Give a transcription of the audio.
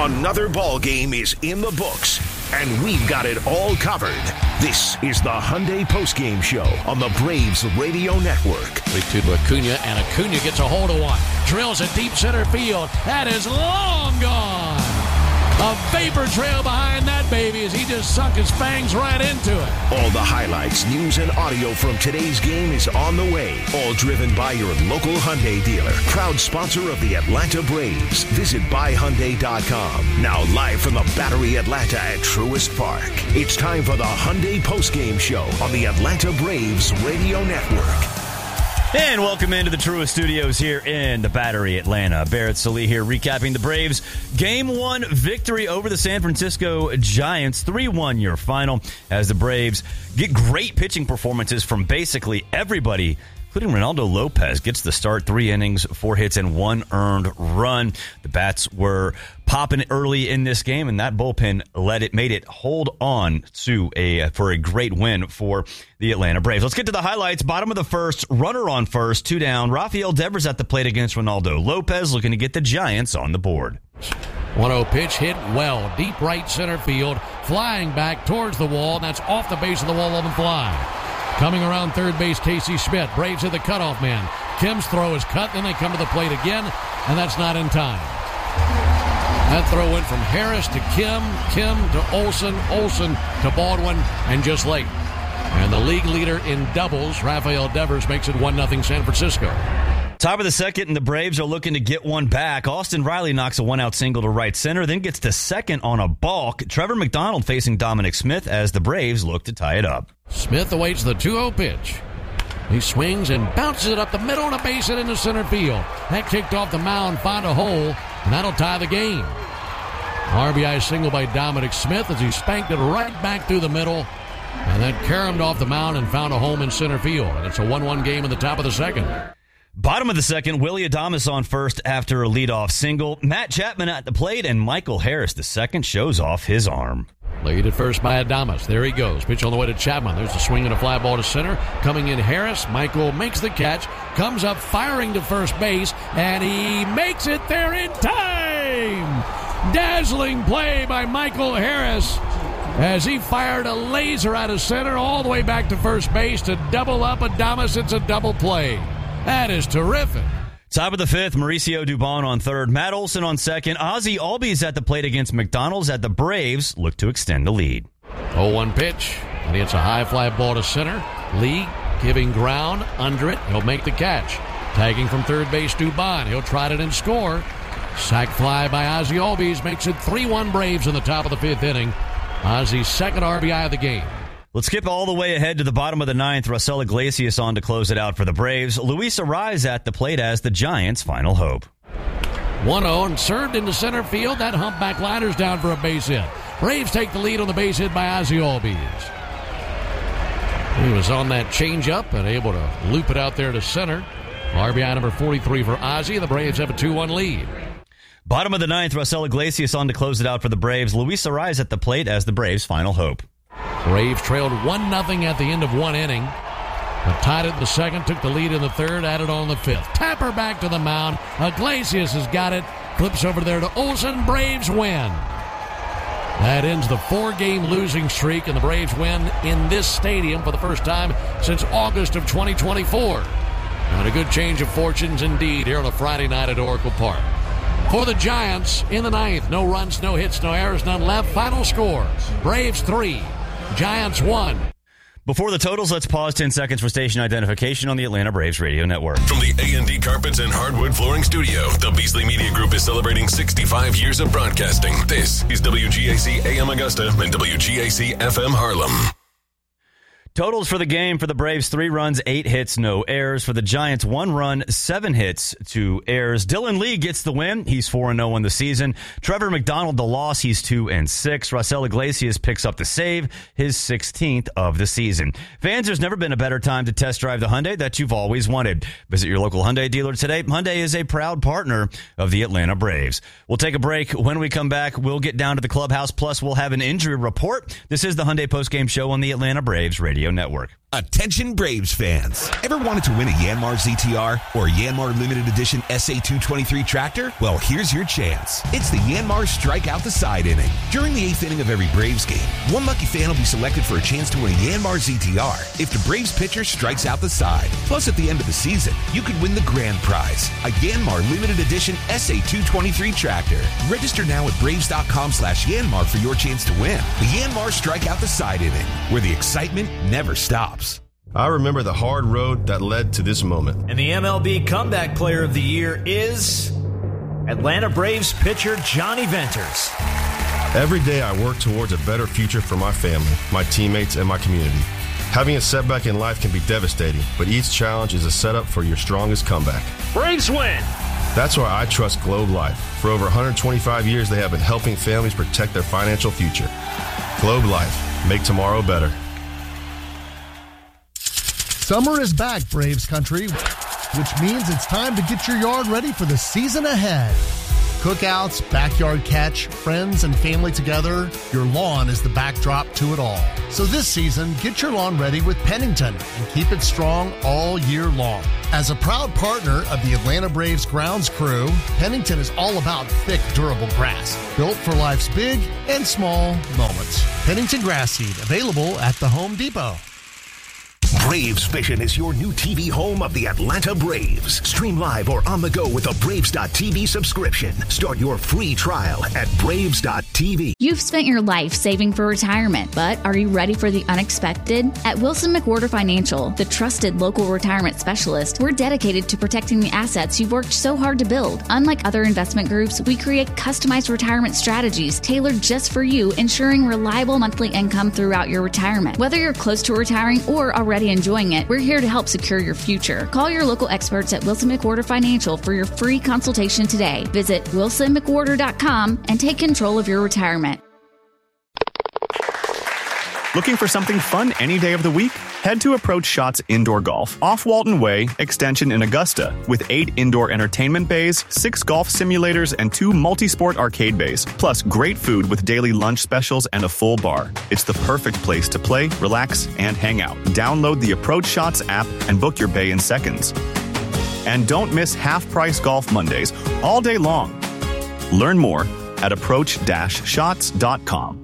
Another ball game is in the books, and we've got it all covered. This is the Hyundai Postgame Show on the Braves Radio Network. 3-2 to Acuna, and Acuna gets a hold of one. Drills a deep center field. That is long gone. A vapor trail behind that baby as he just sunk his fangs right into it. All the highlights, news, and audio from today's game is on the way. All driven by your local Hyundai dealer. Proud sponsor of the Atlanta Braves. Visit buyhyundai.com. Now live from the Battery Atlanta at Truist Park. It's time for the Hyundai Postgame Show on the Atlanta Braves Radio Network. And welcome into the Truist Studios here in the Battery Atlanta. Barrett Sallee here recapping the Braves' Game 1 victory over the San Francisco Giants. 3-1 your final as the Braves get great pitching performances from basically everybody, including Ronaldo Lopez. Gets the start, 3 innings, 4 hits, and 1 earned run. The bats were popping early in this game, and that bullpen made it hold on to for a great win for the Atlanta Braves. Let's get to the highlights. Bottom of the first, runner on first, 2 down. Rafael Devers at the plate against Ronaldo Lopez, looking to get the Giants on the board. 1-0 pitch hit well, deep right center field, flying back towards the wall, and that's off the base of the wall, up and fly. Coming around third base, Casey Schmidt. Braves are the cutoff man. Kim's throw is cut, then they come to the plate again, and that's not in time. That throw went from Harris to Kim to Olsen to Baldwin, and just late. And the league leader in doubles, Rafael Devers, makes it 1-0 San Francisco. Top of the second, and the Braves are looking to get one back. Austin Riley knocks a one-out single to right center, then gets to second on a balk. Trevor McDonald facing Dominic Smith as the Braves look to tie it up. Smith awaits the 2-0 pitch. He swings and bounces it up the middle and a base hit into center field. That kicked off the mound, found a hole, and that'll tie the game. RBI single by Dominic Smith as he spanked it right back through the middle, and then caromed off the mound and found a home in center field. And it's a 1-1 game in the top of the second. Bottom of the second, Willy Adames on first after a leadoff single. Matt Chapman at the plate, and Michael Harris, the second, shows off his arm. Lead at first by Adames. There he goes. Pitch on the way to Chapman. There's a swing and a fly ball to center. Coming in Harris. Michael makes the catch. Comes up firing to first base. And he makes it there in time. Dazzling play by Michael Harris as he fired a laser out of center all the way back to first base to double up Adames. It's a double play. That is terrific. Top of the fifth, Mauricio Dubon on third, Matt Olson on second. Ozzie Albies at the plate against McDonald's at the Braves look to extend the lead. 0-1 pitch, and it's a high fly ball to center. Lee giving ground under it. He'll make the catch. Tagging from third base, Dubon. He'll trot it and score. Sac fly by Ozzie Albies makes it 3-1 Braves in the top of the fifth inning. Ozzie's second RBI of the game. Let's skip all the way ahead to the bottom of the ninth. Raisel Iglesias on to close it out for the Braves. Luis Arraez at the plate as the Giants' final hope. 1-0 and served into center field. That humpback liner's down for a base hit. Braves take the lead on the base hit by Ozzie Albies. He was on that changeup and able to loop it out there to center. RBI number 43 for Ozzie. The Braves have a 2-1 lead. Bottom of the ninth, Raisel Iglesias on to close it out for the Braves. Luis Arraez at the plate as the Braves' final hope. Braves trailed 1-0 at the end of one inning. But tied it in the second, took the lead in the third, added on the fifth. Tapper back to the mound. Iglesias has got it. Flips over there to Olsen. Braves win. That ends the 4-game losing streak, and the Braves win in this stadium for the first time since August of 2024. And a good change of fortunes indeed here on a Friday night at Oracle Park. For the Giants in the ninth, no runs, no hits, no errors, none left. Final score, Braves 3, Giants 1. Before the totals, let's pause 10 seconds for station identification on the Atlanta Braves Radio Network. From the A&D Carpets and Hardwood Flooring Studio, the Beasley Media Group is celebrating 65 years of broadcasting. This is WGAC AM Augusta and WGAC FM Harlem. Totals for the game for the Braves, 3 runs, 8 hits, no errors. For the Giants, 1 run, 7 hits, 2 errors. Dylan Lee gets the win. He's 4-0 in the season. Trevor McDonald, the loss. He's 2-6. Raisel Iglesias picks up the save, his 16th of the season. Fans, there's never been a better time to test drive the Hyundai that you've always wanted. Visit your local Hyundai dealer today. Hyundai is a proud partner of the Atlanta Braves. We'll take a break. When we come back, we'll get down to the clubhouse. Plus, we'll have an injury report. This is the Hyundai Postgame Show on the Atlanta Braves Radio Network. Attention Braves fans. Ever wanted to win a Yanmar ZTR or Yanmar Limited Edition SA223 tractor? Well, here's your chance. It's the Yanmar Strike Out the Side inning. During the 8th inning of every Braves game, one lucky fan will be selected for a chance to win a Yanmar ZTR if the Braves pitcher strikes out the side. Plus, at the end of the season, you could win the grand prize, a Yanmar Limited Edition SA223 tractor. Register now at Braves.com/Yanmar for your chance to win. The Yanmar Strike Out the Side inning, where the excitement never stops. I remember the hard road that led to this moment. And the MLB Comeback Player of the Year is Atlanta Braves pitcher Johnny Venters. Every day I work towards a better future for my family, my teammates, and my community. Having a setback in life can be devastating, but each challenge is a setup for your strongest comeback. Braves win! That's why I trust Globe Life. For over 125 years, they have been helping families protect their financial future. Globe Life. Make tomorrow better. Summer is back, Braves country, which means it's time to get your yard ready for the season ahead. Cookouts, backyard catch, friends and family together, your lawn is the backdrop to it all. So this season, get your lawn ready with Pennington and keep it strong all year long. As a proud partner of the Atlanta Braves grounds crew, Pennington is all about thick, durable grass, built for life's big and small moments. Pennington Grass Seed, available at the Home Depot. Braves Vision is your new TV home of the Atlanta Braves. Stream live or on the go with a Braves.TV subscription. Start your free trial at Braves.TV. You've spent your life saving for retirement, but are you ready for the unexpected? At Wilson McWhorter Financial, the trusted local retirement specialist, we're dedicated to protecting the assets you've worked so hard to build. Unlike other investment groups, we create customized retirement strategies tailored just for you, ensuring reliable monthly income throughout your retirement. Whether you're close to retiring or already enjoying it, we're here to help secure your future. Call your local experts at Wilson McWhorter Financial for your free consultation today. Visit wilsonmcwhorter.com and take control of your retirement. Looking for something fun any day of the week? Head to Approach Shots Indoor Golf off Walton Way, Extension in Augusta, with 8 indoor entertainment bays, 6 golf simulators, and 2 multi-sport arcade bays, plus great food with daily lunch specials and a full bar. It's the perfect place to play, relax, and hang out. Download the Approach Shots app and book your bay in seconds. And don't miss half-price Golf Mondays all day long. Learn more at approach-shots.com.